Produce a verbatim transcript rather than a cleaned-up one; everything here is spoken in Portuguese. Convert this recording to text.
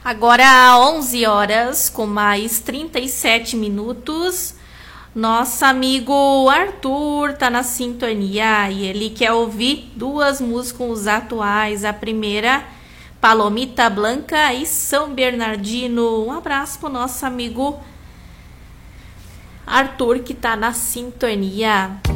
Agora onze horas com mais trinta e sete minutos. Nosso amigo Arthur tá na sintonia e ele quer ouvir duas músicas atuais. A primeira, Palomita Blanca e São Bernardino. Um abraço pro nosso amigo Arthur que tá na sintonia.